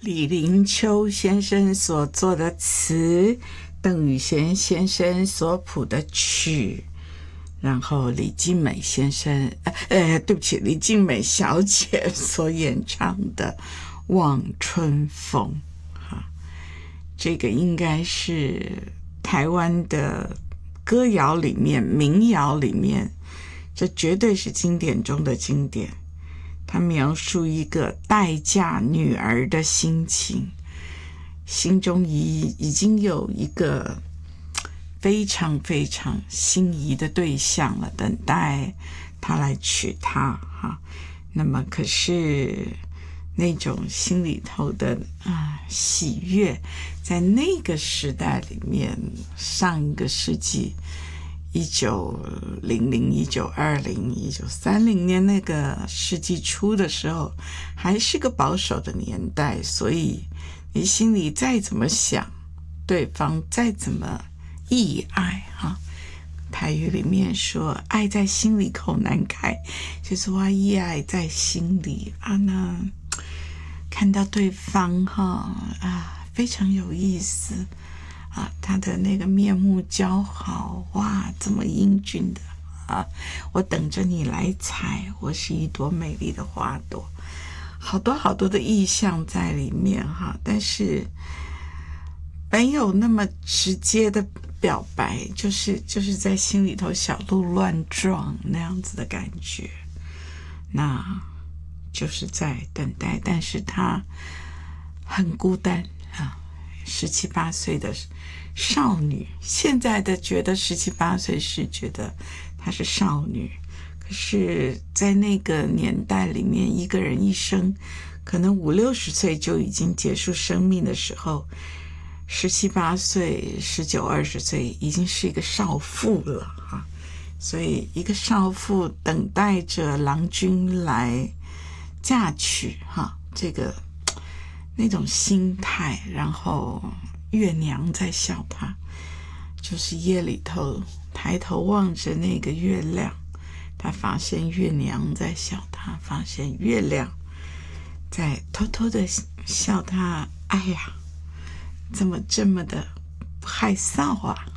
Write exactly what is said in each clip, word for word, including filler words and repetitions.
李林秋先生所作的词，邓雨贤先生所谱的曲，然后李静美先生，呃，对不起，李静美小姐所演唱的《望春风》哈，这个应该是台湾的歌谣里面、民谣里面，这绝对是经典中的经典。他描述一个待嫁女儿的心情，心中已已经有一个非常非常心仪的对象了，等待他来娶她哈。那么可是那种心里头的啊喜悦，在那个时代里面，上一个世纪一九零零、一九二零、一九三零年那个世纪初的时候，还是个保守的年代，所以你心里再怎么想，对方再怎么意爱哈，台语里面说爱在心里口难开，就是说意爱在心里啊，那看到对方哈啊非常有意思啊，他的那个面目姣好，哇，这么英俊的啊！我等着你来采，我是一朵美丽的花朵，好多好多的意象在里面哈，但是没有那么直接的表白，就是就是在心里头小鹿乱撞那样子的感觉，那就是在等待，但是他很孤单啊。十七八岁的少女，现在的觉得十七八岁是觉得她是少女，可是在那个年代里面，一个人一生可能五六十岁就已经结束生命的时候，十七八岁、十九二十岁已经是一个少妇了哈。所以一个少妇等待着郎君来嫁娶哈，这个那种心态，然后月娘在笑他，就是夜里头抬头望着那个月亮，他发现月娘在笑他，发现月亮在偷偷的笑他，哎呀，怎么这么的害臊啊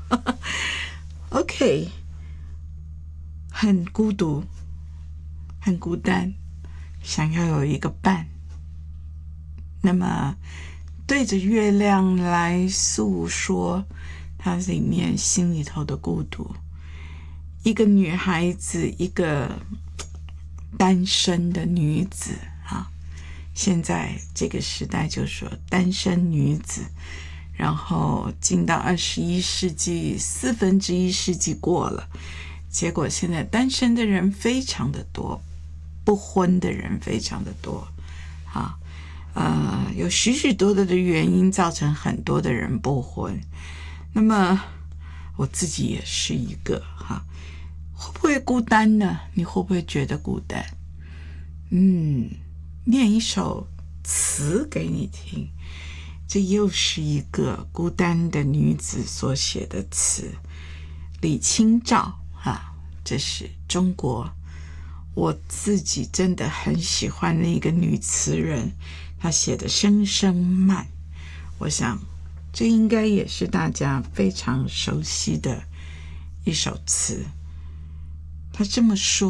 OK， 很孤独，很孤单，想要有一个伴，那么对着月亮来诉说他里面心里头的孤独。一个女孩子，一个单身的女子啊，现在这个时代就说单身女子，然后进到二十一世纪，四分之一世纪过了，结果现在单身的人非常的多，不婚的人非常的多啊。呃，有许许多多的原因造成很多的人不婚，那么我自己也是一个哈，会不会孤单呢？你会不会觉得孤单？嗯，念一首词给你听，这又是一个孤单的女子所写的词，李清照啊，这是中国我自己真的很喜欢的一个女词人，她写的《声声慢》，我想这应该也是大家非常熟悉的一首词。她这么说。